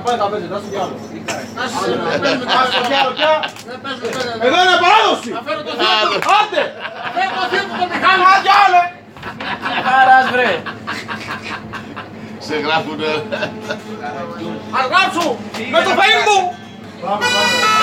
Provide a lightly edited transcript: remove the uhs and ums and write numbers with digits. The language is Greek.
πάει τα πέντε, δώσε κι άλλο. Εδώ είναι παράδοση! Άντε! Φέρω το θείο του τον Μιχάλη! Άντε άλλε! Χαράς βρε! Σε γράφουνε. Ας γράψω! Με το Facebook!